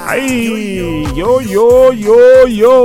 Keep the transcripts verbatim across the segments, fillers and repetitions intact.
Hey, yo, yo, yo,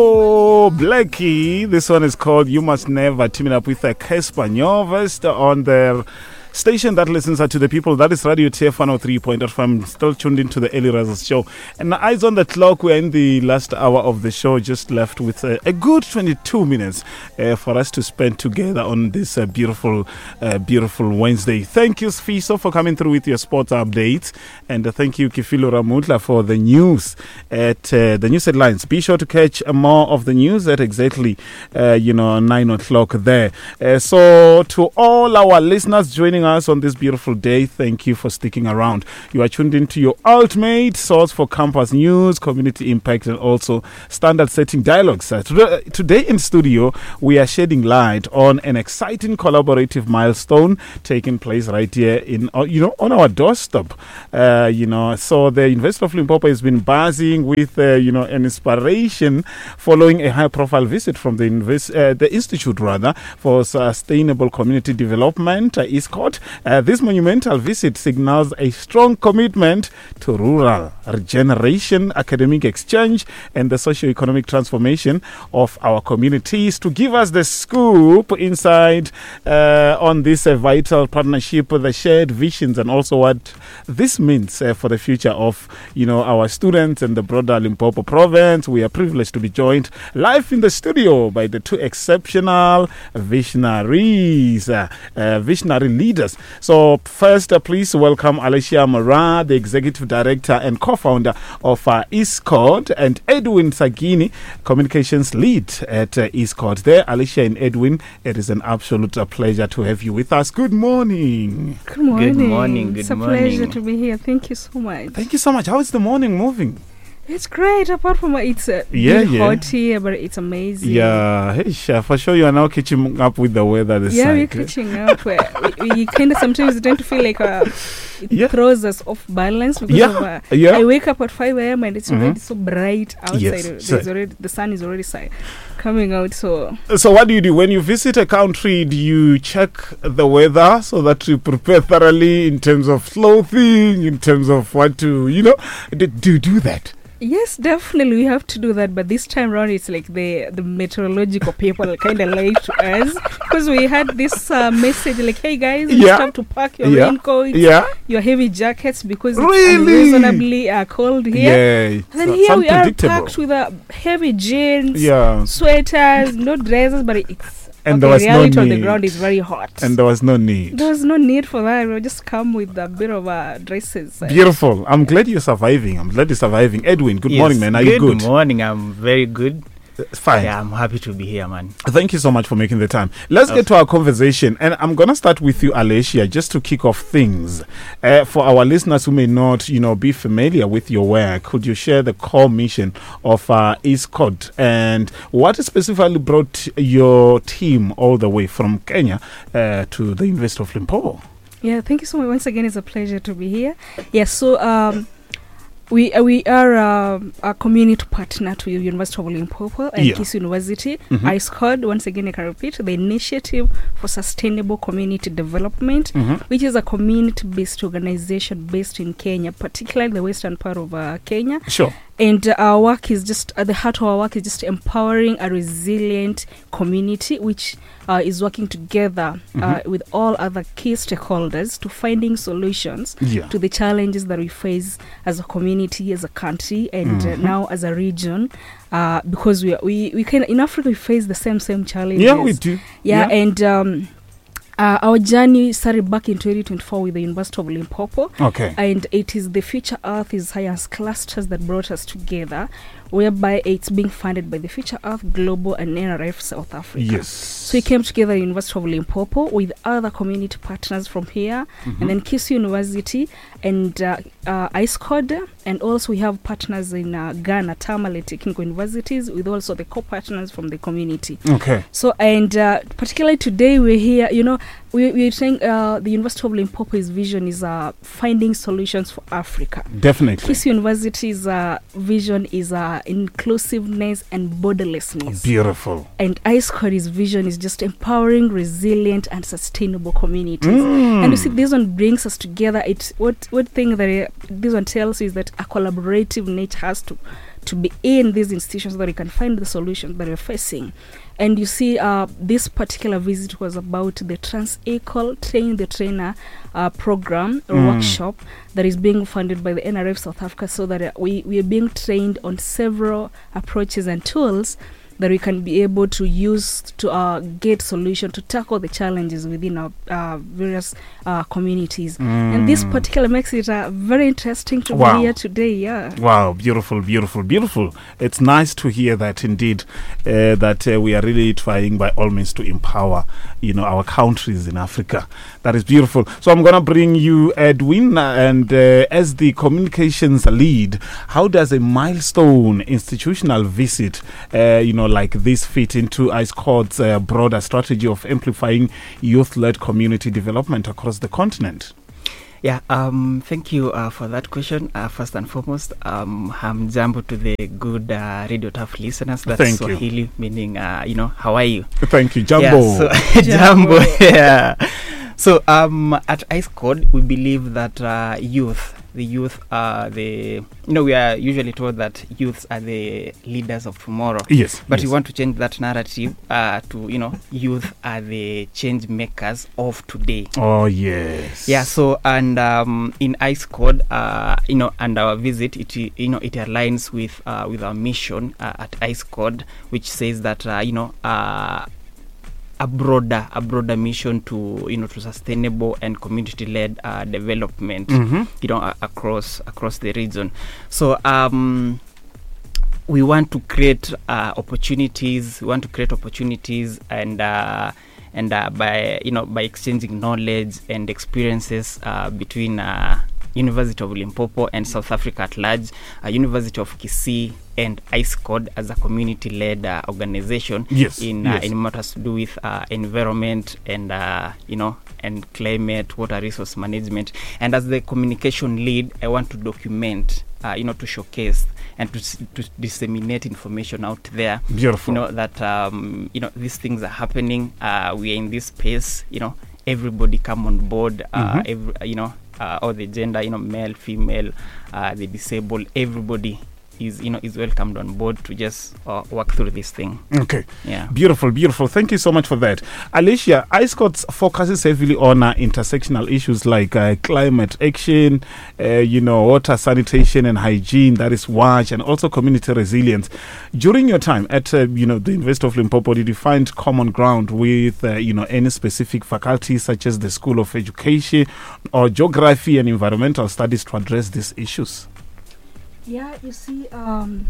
yo, Blackie. This one is called You Must Never, teaming up with a Casper Nyovest on their station that listens to the people. That is Radio T F one oh three point five. I'm still tuned into the Early Risers show. And eyes on the clock, we're in the last hour of the show, just left with uh, a good twenty-two minutes uh, for us to spend together on this uh, beautiful, uh, beautiful Wednesday. Thank you, Sfiso, for coming through with your sports updates. And uh, thank you, Kifilo Ramutla, for the news at uh, the news headlines. Be sure to catch uh, more of the news at exactly, uh, you know, nine o'clock there. Uh, so to all our listeners joining us on this beautiful day, thank you for sticking around. You are tuned into your ultimate source for campus news, community impact, and also standard setting dialogues. Uh, today, today in studio, we are shedding light on an exciting collaborative milestone taking place right here in, uh, you know, on our doorstep. Uh, you know, so the University of Limpopo has been buzzing with, uh, you know, an inspiration following a high-profile visit from the invest, uh, the Institute rather for Sustainable Community Development, uh, ISCOT. Uh, this monumental visit signals a strong commitment to rural regeneration, academic exchange, and the socio-economic transformation of our communities. To give us the scoop inside uh, on this uh, vital partnership, the shared visions, and also what this means uh, for the future of, you know, our students and the broader Limpopo province, we are privileged to be joined live in the studio by the two exceptional visionaries, uh, uh, visionary leaders. So first, uh, please welcome Alicia Mara, the Executive Director and Co-Founder of uh, ISCOT, and Edwin Sagini, Communications Lead at uh, ISCOT. There, Alicia and Edwin, it is an absolute uh, pleasure to have you with us. Good morning. Good morning. Good morning. Good it's morning. a pleasure to be here. Thank you so much. Thank you so much. How is the morning moving? It's great. Apart from uh, it's uh, Yeah, bit yeah. hot here, but it's amazing. Yeah, hey, Sha, for sure you are now catching up with the weather this Yeah, side. we're catching up. we we, we kind of sometimes tend to feel like uh, it Yeah. throws us off balance because Yeah, of, uh, yeah. I wake up at five a.m. and it's Mhm. already so bright outside. Yes, There's so- already, the sun is already si- coming out. So So what do you do when you visit a country? Do you check the weather so that you prepare thoroughly in terms of clothing, in terms of what to, you know, do, do you do that? yes, definitely we have to do that. But this time around, it's like the the meteorological people kind of lied to us because we had this uh, message like, "Hey guys, you Yeah. have to pack your Yeah. raincoats, Yeah. your heavy jackets because Really? it's unreasonably uh, cold here." Yeah. And then So- here we are unpredictable. packed with uh, heavy jeans, Yeah. sweaters, no dresses, but it's And okay, there was no reality on the need. ground is very hot. And there was no need. there was no need for that. We'll just come with a bit of uh, dresses. uh, Beautiful. I'm glad you're surviving. I'm glad you're surviving. Edwin, good Yes, morning, man. Are good you good? Good morning. I'm very good. Fine. Yeah, I'm happy to be here, man. Thank you so much for making the time. Let's Of- get to our conversation. And I'm going to start with you, Alicia, just to kick off things. Uh, for our listeners who may not, you know, be familiar with your work, could you share the core mission of uh, ISCOT and what specifically brought your team all the way from Kenya uh, to the University of Limpopo? Yeah, thank you so much. Once again, it's a pleasure to be here. Yes, so um, we uh, we are um, a community partner to University of Limpopo and Yeah. KISS University. Mhm. ISCOD, once again, I can repeat, the Initiative for Sustainable Community Development, Mhm. which is a community-based organization based in Kenya, particularly the western part of uh, Kenya. Sure. And uh, our work is just, at the heart of our work is just empowering a resilient community which uh, is working together uh, Mhm. with all other key stakeholders to finding solutions Yeah. to the challenges that we face as a community, as a country, and Mhm. uh, now as a region. Uh, because we, are, we, we can, in Africa, we face the same, same challenges. Yeah, we do. Yeah, and um, uh, our journey started back in twenty twenty-four with the University of Limpopo. Okay. And it is the Future Earth is Science clusters that brought us together, whereby it's being funded by the Future Earth Global and N R F South Africa. Yes. So we came together at University of Limpopo with other community partners from here, Mhm. and then KISS University and uh, uh, ISCOD, and also we have partners in uh, Ghana, Tamale Technical Universities, with also the co-partners from the community. Okay. So, and uh, particularly today we're here, you know, we, we're saying uh, the University of Limpopo's vision is uh, finding solutions for Africa. Definitely. KISS University's uh, vision is uh, inclusiveness and borderlessness. Beautiful. And ICECOD's vision is just empowering, resilient, and sustainable communities. Mm. And you see, this one brings us together. It's what what thing that uh, this one tells you is that a collaborative nature has to to be in these institutions so that we can find the solutions that we're facing. And you see, uh, this particular visit was about the Trans-Equal Train the Trainer uh, program or Mm. workshop that is being funded by the N R F South Africa, so that uh, we, we are being trained on several approaches and tools that we can be able to use to uh, get solution to tackle the challenges within our uh, various uh, communities. And this Mm. particular makes it uh, very interesting to Wow. be here today. Yeah. Wow, beautiful, beautiful, beautiful. It's nice to hear that indeed, uh, that uh, we are really trying by all means to empower, you know, our countries in Africa. That is beautiful. So I'm going to bring you, Edwin, uh, and uh, as the communications lead, how does a milestone institutional visit, uh, you know, like this fit into ICECOD's uh, broader strategy of amplifying youth-led community development across the continent? Yeah, um, thank you uh, for that question. Uh, first and foremost, um, hamjambo to the good uh, Radio Tough listeners. That's Thank you. Swahili, meaning, uh, you know, how are you? Thank you, Jumbo. Yeah, so Jumbo, yeah. So um, at ICECOD, we believe that uh, youth, the youth are the, you know, we are usually told that youths are the leaders of tomorrow. Yes. But yes. we want to change that narrative uh, to, you know, youth are the change makers of today. Oh, yes. Yeah, so, and um, in ICECOD, uh, you know, and our visit, it, you know, it aligns with uh, with our mission uh, at ICECOD, which says that, uh, you know, uh, a broader, a broader mission to, you know, to sustainable and community-led uh, development, Mm-hmm. you know, a- across across the region. So, um, we want to create uh, opportunities. We want to create opportunities, and uh, and uh, by you know by exchanging knowledge and experiences uh, between uh, University of Limpopo and South Africa at large, uh, University of Kisii and ICECOD as a community-led uh, organization Yes, in uh, yes. in matters to do with uh, environment and uh, you know and climate, water resource management. And as the communication lead, I want to document, uh, you know, to showcase and to s- to disseminate information out there. Beautiful. You know that um, you know these things are happening. Uh, we are in this space. You know, everybody come on board. Uh, Mhm. every, you know, uh, all the gender. You know, male, female, uh, the disabled. Everybody is you know is welcomed on board to just uh, work through this thing. Okay. Yeah. Beautiful, beautiful. Thank you so much for that. Alicia, ICECOD focuses heavily on uh, intersectional issues like uh, climate action, uh, you know, water sanitation and hygiene, that is WASH, and also community resilience. During your time at, uh, you know, the University of Limpopo, did you find common ground with, uh, you know, any specific faculties such as the School of Education or Geography and Environmental Studies to address these issues? Yeah, you see, um,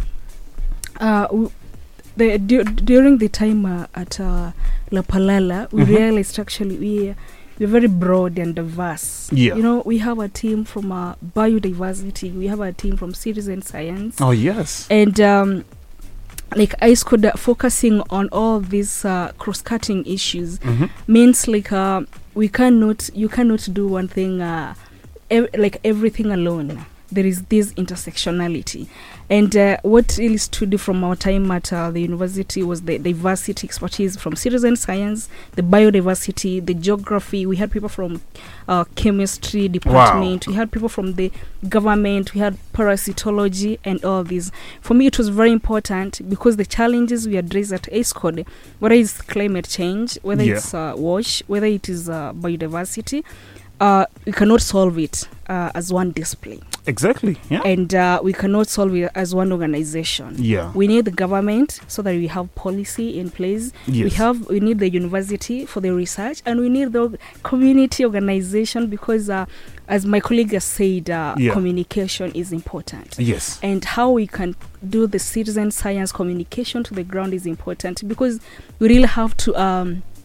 uh, w- the du- during the time uh, at uh, La Palala, we Mhm. realized actually we we're very broad and diverse. Yeah. You know, we have a team from uh, biodiversity, we have a team from citizen science, Oh, yes. and um, like ICECOD uh, focusing on all these uh, cross-cutting issues Mm-hmm. means like uh, we cannot, you cannot do one thing uh, ev- like everything alone. There is this intersectionality, and uh, what really stood from our time at uh, the university was the diversity expertise from citizen science, the biodiversity, the geography. We had people from uh, chemistry department, we had people from the government, we had parasitology, and all these. For me, it was very important because the challenges we address at ICECOD, whether it's climate change, whether Yeah. it's uh, WASH, whether it is uh, biodiversity, uh, we cannot solve it uh, as one display. Exactly. Yeah. And uh, we cannot solve it as one organization. Yeah. We need the government so that we have policy in place. Yes. We have we need the university for the research, and we need the org- community organization because, uh, as my colleague has said, uh, Yeah. communication is important. Yes. And how we can do the citizen science communication to the ground is important because we really have to um,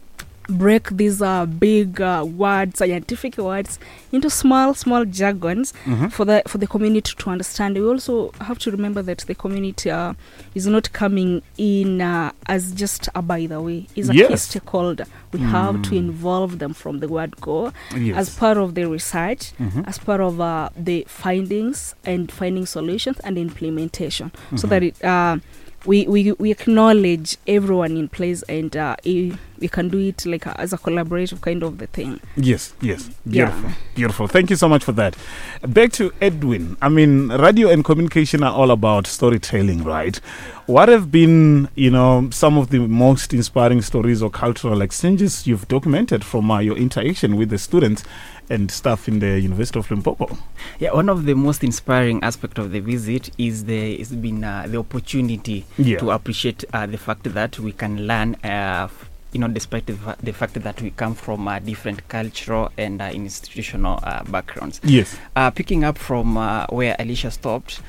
break these uh, big uh, words, scientific words, into small, small jargons Mhm. for the for the community to understand. We also have to remember that the community uh, is not coming in uh, as just a by the way. Is a key Yes. stakeholder. We have to Mm. involve them from the word go Yes. as part of the research, Mhm. as part of uh, the findings and finding solutions and implementation, so Mhm. that it. Uh, we, we we acknowledge everyone in place, and uh, i- we can do it like a, as a collaborative kind of the thing. Yes, yes. Yeah. Beautiful. Beautiful. Thank you so much for that. Back to Edwin. I mean, radio and communication are all about storytelling, right? What have been, you know, some of the most inspiring stories or cultural exchanges you've documented from uh, your interaction with the students and staff in the University of Limpopo? Yeah, one of the most inspiring aspect of the visit is the it's been uh, the opportunity Yeah. to appreciate uh, the fact that we can learn. Uh, f- you know, despite the, fa- the fact that we come from uh, different cultural and uh, institutional uh, backgrounds. Yes. Uh, picking up from uh, where Alicia stopped,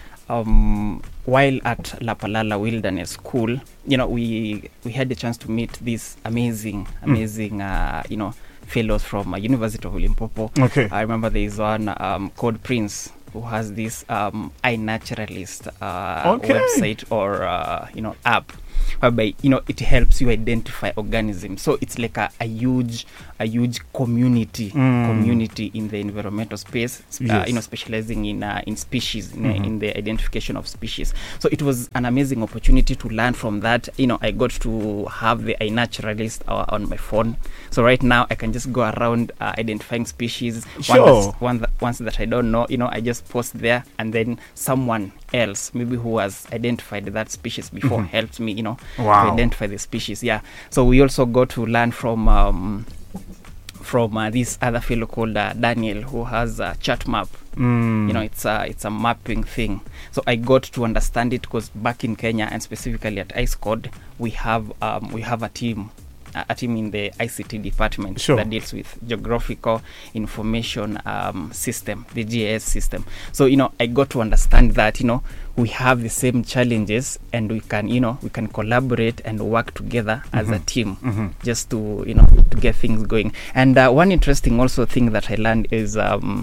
um, while at La Palala Wilderness School, you know, we we had the chance to meet these amazing, amazing, uh, you know, fellows from uh, University of Limpopo. Okay. I remember there is one um, called Prince who has this um, iNaturalist uh, Okay. website or uh, you know app, whereby you know it helps you identify organisms. So it's like a, a huge, a huge community, Mm. community in the environmental space. sp- Uh, Yes. you know, specializing in uh, in species, in, Mhm. in the identification of species. So it was an amazing opportunity to learn from that. You know, I got to have the iNaturalist uh, on my phone. So right now I can just go around uh, identifying species. Sure. One that's, one that, ones that I don't know, you know, I just post there, and then someone else, maybe who has identified that species before, Mhm. helps me, you know, to Wow. identify the species. Yeah. So we also got to learn from um, from uh, this other fellow called uh, Daniel, who has a chart map. Mm. You know, it's a it's a mapping thing. So I got to understand it because back in Kenya, and specifically at IceCode, we have um, we have a team. A a team in the I C T department Sure. that deals with geographical information um, system, the G I S system. So you know, I got to understand that you know we have the same challenges, and we can you know we can collaborate and work together as a Mhm. team, Mhm. just to you know to get things going. And uh, one interesting also thing that I learned is um,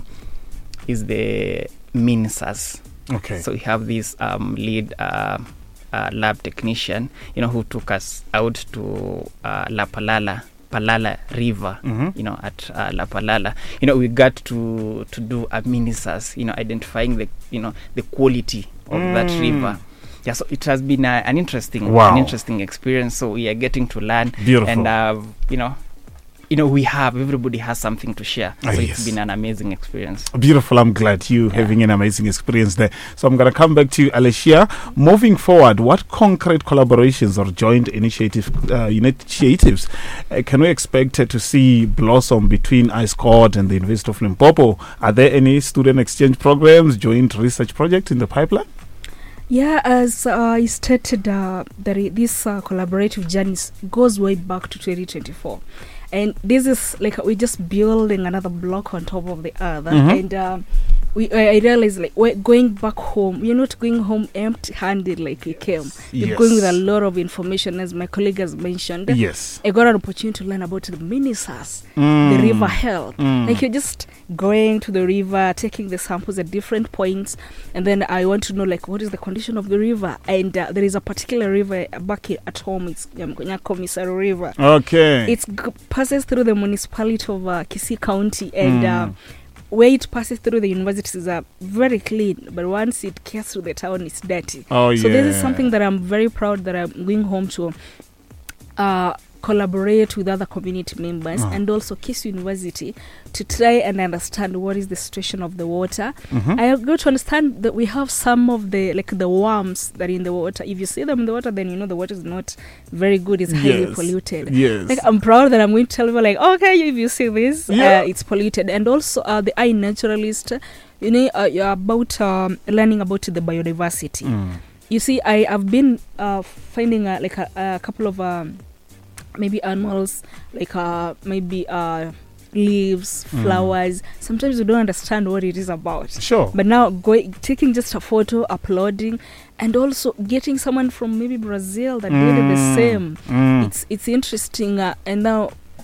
is the MINSAS. Okay. So we have this um, lead uh, uh, lab technician, you know, who took us out to uh, La Palala, Palala River, Mhm. you know, at uh, La Palala. You know, we got to to do a MINSAS, you know, identifying the you know the quality of that Mm. river. Yeah, so it has been uh, an interesting, Wow. an interesting experience. So we are getting to learn, Beautiful. and uh, you know, you know, we have everybody has something to share. So Ah, it's yes. been an amazing experience. Beautiful. I'm glad you Yeah. having an amazing experience there. So I'm going to come back to you, Alicia. Moving forward, what concrete collaborations or joint initiative uh, initiatives uh, can we expect uh, to see blossom between IceCode and the University of Limpopo? Are there any student exchange programs, joint research projects in the pipeline? Yeah, as uh, I stated, uh, that i- this uh, collaborative journey s- goes way back to twenty twenty-four. And this is like we're just building another block on top of the other. Mhm. And um, we, I I realized like we're going back home. You're not going home empty-handed like you came. You're Yes. going with a lot of information, as my colleague has mentioned. Yes. I got an opportunity to learn about the MINSAS, the Mm. river health. Mm. Like you're just going to the river, taking the samples at different points, and then I want to know like what is the condition of the river. And uh, there is a particular river back here at home. It's um, Komisaro River. Okay. It g- passes through the municipality of uh, Kisii County, and Mm. uh, where it passes through the universities are very clean. But once it gets to the town, it's dirty. oh, So yeah. this is something that I'm very proud that I'm going home to uh, collaborate with other community members Uh. and also Kisii University to try and understand what is the situation of the water. Mhm. I got to understand that we have some of the like the worms that are in the water. If you see them in the water, then you know the water is not very good. It's highly Yes. polluted. Yes. Like I'm proud that I'm going to tell people like, okay, if you see this, Yeah. uh, it's polluted. And also uh, the iNaturalist, you know, uh, you're about um, learning about the biodiversity. Mm. You see, I have been uh, finding uh, like a, a couple of um, maybe animals, like uh, maybe uh, leaves, Mm. flowers. Sometimes you don't understand what it is about. Sure. But now going, taking just a photo, uploading, and also getting someone from maybe Brazil that did the Mm. same. Mm. It's it's interesting, uh, and now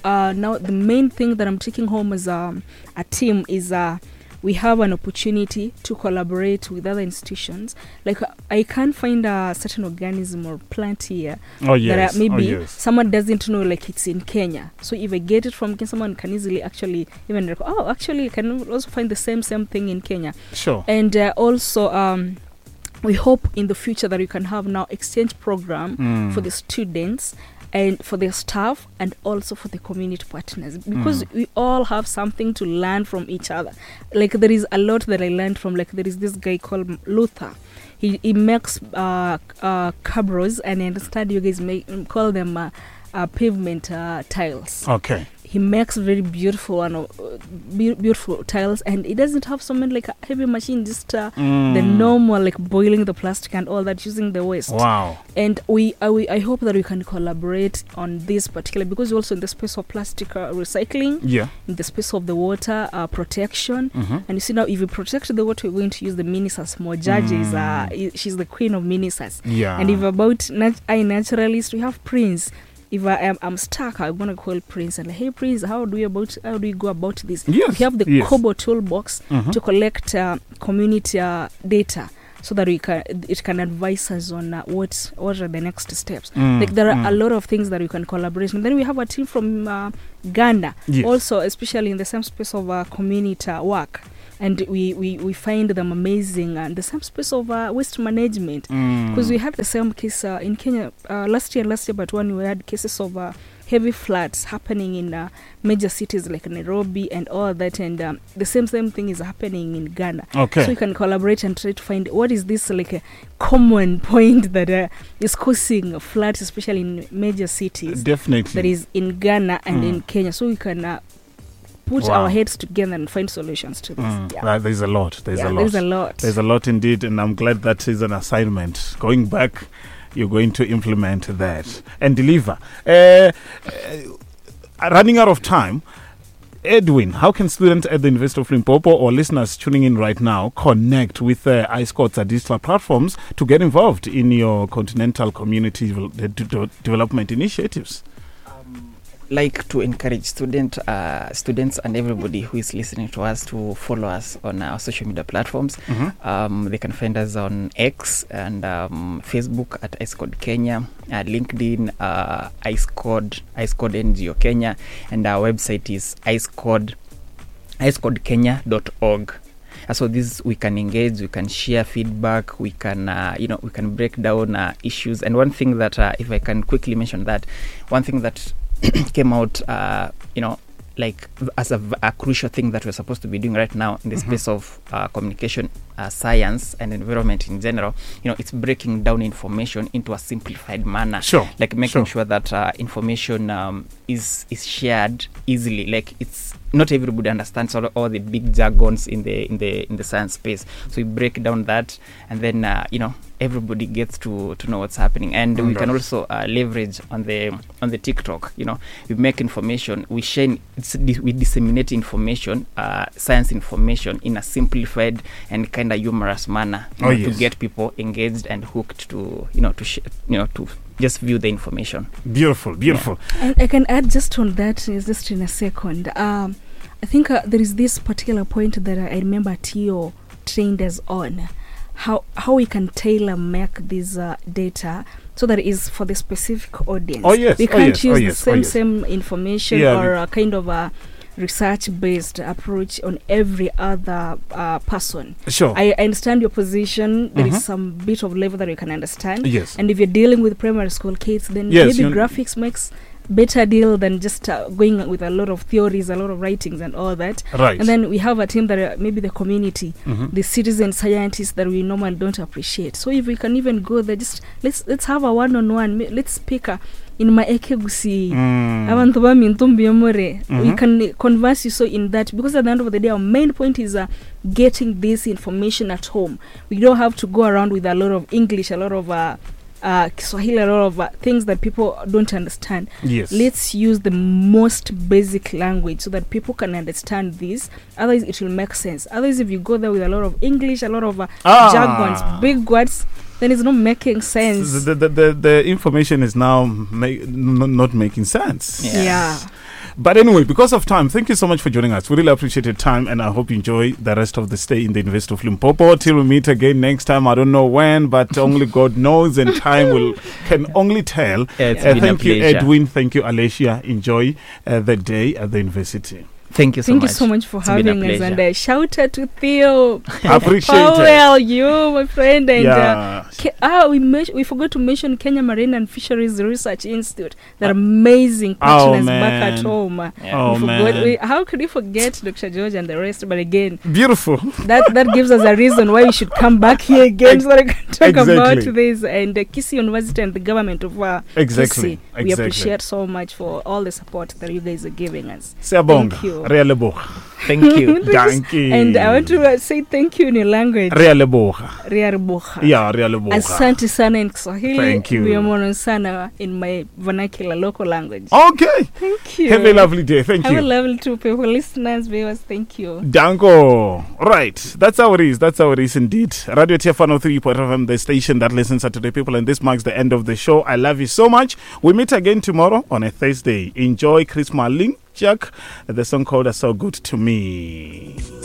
uh, now the main thing that I'm taking home as um, a team is uh, we have an opportunity to collaborate with other institutions. Like uh, I can't find a certain organism or plant here Oh yes. that uh, maybe oh, yes. someone doesn't know, like it's in Kenya. So if I get it from Kenya, someone can easily actually even rec- oh actually I can also find the same same thing in Kenya. Sure. And uh, also um, we hope in the future that we can have now exchange program Mm. for the students and for the staff and also for the community partners, because Mm. we all have something to learn from each other. Like there is a lot that I learned from, like there is this guy called Luther. He, he makes uh, uh, cabros, and I understand you guys make call them uh, uh, pavement uh, tiles. Okay. He makes very beautiful one, uh, be- beautiful tiles, and it doesn't have so many like a heavy machine, just uh, Mm. the normal like boiling the plastic and all that using the waste. Wow. And we, uh, we I hope that we can collaborate on this particular, because also in the space of plastic uh, recycling, Yeah. in the space of the water uh, protection. Mm-hmm. And you see now, if we protect the water, we're going to use the Minisas. Mojaji is uh, Mm. i- she's the queen of Minisas. Yeah. And if about nat- I naturalist, we have Prince. If I am I'm stuck, I'm gonna call Prince and like, hey Prince, how do we about how do we go about this? Yes. We have the yes. Kobo toolbox Mhm. to collect uh, community uh, data, so that we can it can advise us on uh, what what are the next steps. Mm, Like there are mm. a lot of things that we can collaborate. And then we have a team from uh, Ghana, Yes. also especially in the same space of uh, community uh, work. And we, we, we find them amazing, and the same space of uh, waste management. Because Mm. we had the same case uh, in Kenya uh, last year, last year, but when we had cases of uh, heavy floods happening in uh, major cities like Nairobi and all that, and um, the same same thing is happening in Ghana. Okay. So we can collaborate and try to find what is this like a common point that uh, is causing floods, especially in major cities. Definitely. That is in Ghana and Mm. in Kenya, so we can uh, put Wow. our heads together and find solutions to this. Mm. Yeah. Right, there's a lot. There's Yeah, a lot. there's a lot. There's a lot indeed, and I'm glad that is an assignment. Going back, you're going to implement that and deliver. Uh, uh, running out of time, Edwin, how can students at the University of Limpopo or listeners tuning in right now connect with uh, iScott's digital platforms to get involved in your continental community devel- de- de- development initiatives? Like to encourage student, uh, students and everybody who is listening to us to follow us on our social media platforms. Mm-hmm. Um, they can find us on X and um, Facebook at iScod Kenya, uh, LinkedIn, uh, iScod, iScod N G O Kenya, and our website is iScod, iScod Kenya dot org. Uh, so this we can engage, we can share feedback, we can uh, you know we can break down uh, issues. And one thing that uh, if I can quickly mention that, one thing that came out, uh, you know, like as a, a crucial thing that we're supposed to be doing right now in the Mhm. space of uh, communication, uh, science, and environment in general. You know, it's breaking down information into a simplified manner. Sure. Like making Sure. sure that uh, information um, is is shared easily. Like it's not everybody understands all, all the big jargons in the in the in the science space. So we break down that, and then uh, you know everybody gets to to know what's happening. And we can Right. also uh, leverage on the on the TikTok. You know, we make information, we share, it's, we disseminate information, uh, science information in a simplified and kind of humorous manner, you Oh, know, yes. to get people engaged and hooked to you know to sh- you know to just view the information. Beautiful, beautiful. And I can add just on that, is just in a second. Um, I think uh, there is this particular point that I, I remember Tio trained us on, how how we can tailor make this uh, data so that it is for the specific audience. Oh, yes. We Oh, can't yes. use Oh, the yes. Oh, same yes. same information Yeah, or we- a kind of a research-based approach on every other uh, person. Sure. I, I understand your position. There is Mhm. some bit of level that you can understand. Yes. And if you're dealing with primary school kids, then Yes, maybe you- graphics makes better deal than just uh, going with a lot of theories, a lot of writings and all that. Right. And then we have a team that uh, maybe the community, Mhm. the citizen scientists that we normally don't appreciate. So if we can even go there, just let's let's have a one-on-one. Ma- Let's speak uh, in my ekegusi. Mm. Abantu bami ntumbi omore. We Mhm. can converse you so in that, because at the end of the day, our main point is uh, getting this information at home. We don't have to go around with a lot of English, a lot of uh, uh, Kiswahili, a lot of uh, things that people don't understand. Yes. Let's use the most basic language so that people can understand this. Otherwise, it will make sense. Otherwise, if you go there with a lot of English, a lot of uh, Ah. jargons, big words, then it's not making sense. The, the, the, the information is now ma- n- not making sense. Yeah. Yeah. But anyway, because of time, thank you so much for joining us. We really appreciate your time, and I hope you enjoy the rest of the stay in the University of Limpopo. Till we meet again next time, I don't know when, but only God knows, and time will can only tell. Yeah, it's Uh, been thank a you, pleasure. Edwin. Thank you, Alicia. Enjoy uh, the day at the university. Thank you so Thank much. you so much for It's been a having us. pleasure. And uh, shout out to Theo. Appreciate How it. well you, my friend. And uh, Yeah. Ke- ah, we men- we forgot to mention Kenya Marine and Fisheries Research Institute. They're amazing Oh, partners back man. at home. Yeah. Oh, we forgot, man. we, how could we forget Doctor George and the rest? But again, Beautiful. that that gives us a reason why we should come back here again so that we can talk Exactly. about this. And uh, Kisii University and the government of uh, Exactly. Kisii, we Exactly. appreciate so much for all the support that you guys are giving us. Siyabonga. Thank you. Realeboha. Thank you. Thank you. And I want to uh, say thank you in your language. Realeboha. Riaribuha. Yeah, Realeboha. Asante sana in Kiswahili. Thank you. Viamono sana in my vernacular local language. Okay. Thank you. Have a lovely day. Thank Have you. a lovely two people, listeners, viewers. Thank you. Danko. Right. That's how it is. That's how it is indeed. Radio T F one oh three point five F M, the station that listens to the people. And this marks the end of the show. I love you so much. We meet again tomorrow on a Thursday. Enjoy Chris Marling, Jack. The song called So Good to Me.